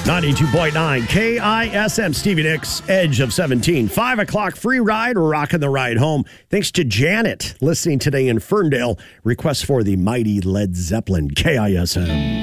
92.9 KISM, Stevie Nicks, Edge of 17. 5 o'clock free ride, rocking the ride home. Thanks to Janet, listening today in Ferndale. Request for the mighty Led Zeppelin, KISM.